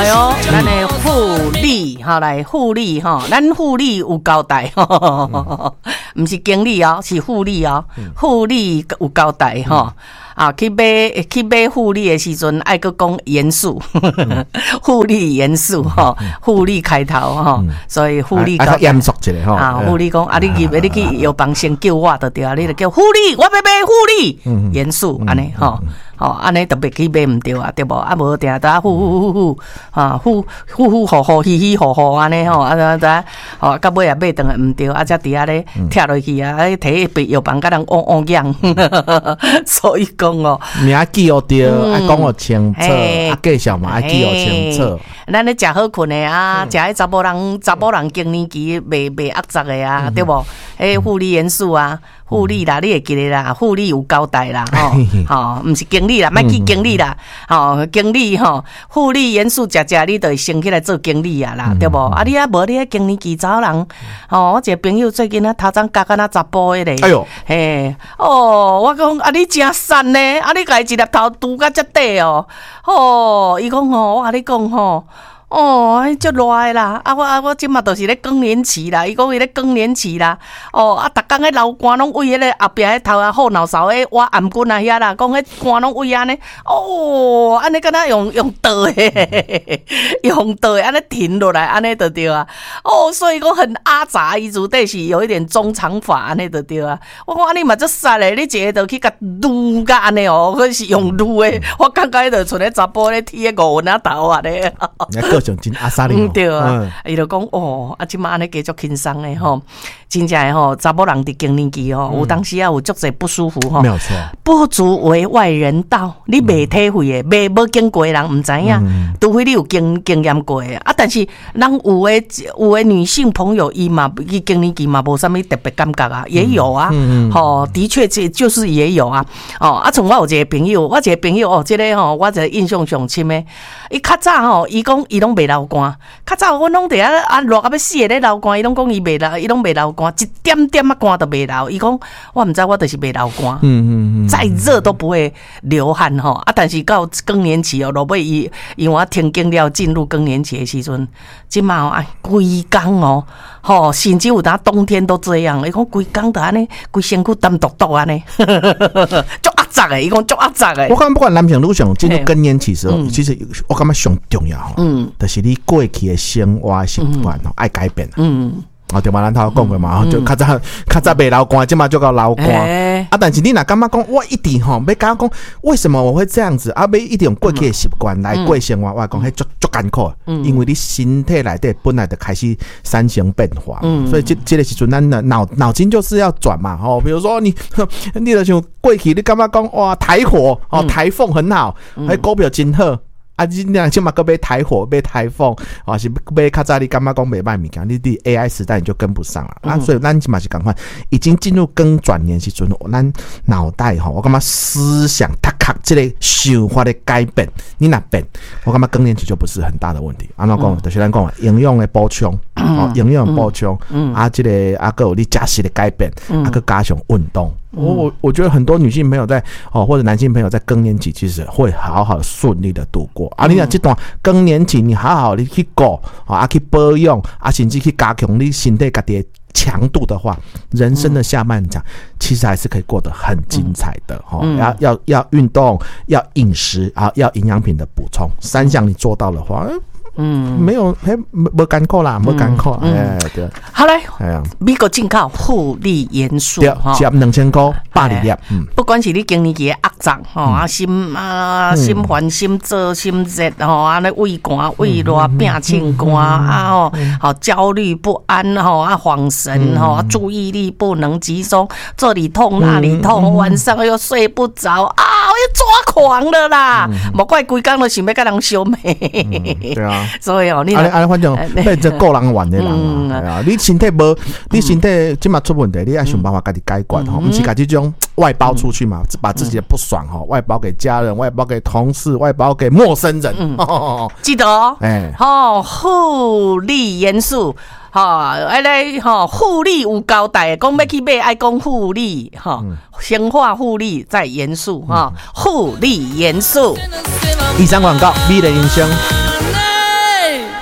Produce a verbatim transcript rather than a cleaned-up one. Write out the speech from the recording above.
哎呦，咱的护理哈来护理哈，咱护理有交代，不是经理哦，是护理哦，护理有交代哈。啊，去买去买护理的时阵，爱个讲严肃，护理严肃吼，护理开头吼，所以护理较严肃一个吼。 啊，护理讲啊，你入你去药房先叫我就对啊，你就叫护理，我要买护理，严肃安尼吼。哦，安尼特别去买唔对啊，对无？啊，无定得呼呼呼呼，啊，呼呼呼呼呼，嘻嘻吼吼安尼吼，啊，得得，哦，到尾也买顿唔对，啊，才伫遐咧跳落去啊，摕去药房甲人汪汪样，所以讲哦， 名记哦对，爱讲哦清楚，啊，介绍嘛爱记哦清楚。 咱咧食好困的啊，食迄查某人查某人经年期袂袂压杂的啊，对无？迄护理元素啊，护理啦，你会记得啦，护理有交代啦，吼，吼，毋是经理啦，莫去经理啦，吼，经理吼，护理元素食食，你就会升起来做经理啊啦，对无？啊，你啊无你迄经年期查某人，吼，我一个朋友最近啊头前夹敢若查甫的咧， 哎哟， 嘿，哦，我讲啊，你真瘦呢，啊，你家一粒头拄甲遮短哦，哦，伊讲吼，我甲你讲吼。哦，足热的啦！啊，我啊，我即马就是咧更年期啦。伊讲伊咧更年期啦。哦，啊，逐工迄流汗拢为迄个后壁迄头啊后脑勺诶，挖颔棍啊遐啦，讲迄汗拢为安尼。哦，安尼敢若用用倒诶，用倒诶，安尼停落来，安尼就对啊。哦，所以讲很阿杂，伊主底是有一点中长发，安尼就对啊。我讲安尼嘛足煞咧，你一个就去甲撸甲安尼哦，迄是用撸诶。我感觉迄就像咧查甫咧剃个五纹头啊咧。 上真阿萨哩， 对啊，伊就讲哦，啊，即马安尼继续轻松诶吼，真正诶吼，查某人伫经年期吼，有当时啊有足侪不舒服吼， 没有错， 不足为外人道，你未体会诶，未无经过诶人毋知影，除非你有经经验过诶，啊，但是人有诶有诶女性朋友伊嘛，伊经年期嘛无啥物特别感觉啊，也有啊，吼，的确这就是也有啊，哦，啊，从我有一个朋友，我一个朋友哦，即个吼，我一个印象上深诶，伊较早吼，伊讲伊拢。袂流汗，较早阮拢伫遐啊热到要死诶咧流汗，伊拢讲伊袂流，伊拢袂流汗，一点点啊汗都袂流。伊讲我毋知我就是袂流汗，嗯嗯嗯，再热都不会流汗吼。啊，但是到更年期哦，落尾伊因为我听经了进入更年期诶时阵，即马哦，哎，规工哦，吼，甚至有当冬天都这样。伊讲规工都安尼，规身躯冻笃笃安尼，足压榨诶，伊讲足压榨诶。 我感觉不管男性女性进入更年期时候，其实我感觉上重要吼。嗯。就是你过去的生活习惯吼，爱改变。嗯，哦，对嘛，咱头讲过嘛，就较早较早袂流汗，即马就到流汗。啊，但是你若感觉讲，我一定吼，要讲讲为什么我会这样子？啊，要一定用过去的习惯来过生活，我讲迄足足艰苦，因为你身体内底本来就开始产生变化，所以这这个时阵，咱的脑脑筋就是要转嘛，吼，比如说你你就像过去，你感觉讲哇，台火哦，台风很好，迄股票真好。啊！你俩起码个买台火、买台风，啊是买较早你感觉讲袂歹物件，你伫 A I 时代你就跟不上了、嗯、啊！所以咱起码是赶快，已经进入更转年时阵，咱脑袋吼，我感觉思想、他卡这个想法的改变，你若变，我感觉更年期就不是很大的问题。安怎讲？就是咱讲营养的补充，哦，营养的补充，嗯，啊，这个啊个有你饮食的改变，啊个加上运动。我我我觉得很多女性朋友在哦，或者男性朋友在更年期，其实会好好顺利的度过。啊，你讲这段更年期，你好好的去过啊，去保养啊，甚至去加强你身体家己的强度的话，人生的下半场其实还是可以过得很精彩的哈、嗯。要要要运动，要饮食啊，要营养品的补充，三项你做到的话。嗯，没有，嘿，没艰苦啦，没艰苦，哎，对， 好嘞，哎呀，美国进口护理元素， 对，接两千块，百二粒，嗯， 不管是你经年期的压胀，吼啊心啊心烦心燥心热，吼啊那胃寒胃热病清寒啊吼，好焦虑不安吼啊恍神吼，注意力不能集中，这里痛那里痛，晚上又睡不着啊，我要抓狂了啦，莫怪规工都想要跟人相骂， 对啊。 所以哦，你安尼安尼，反正变成个人玩的人啊，嗯、啊！你身体无，你身体即马出问题，你要想办法家己解决吼，不、嗯、是家己这种外包出去嘛，嗯、把自己的不爽吼外包给家人，外包给同事，外包给陌生人。嗯哦哦、记得哦，哎，哦，护理元素。哈，哎嘞，哈，护理有交代，讲要去买，爱讲护理，哈，生化护理再元素，哈，护理元素。以上广告，美的人生。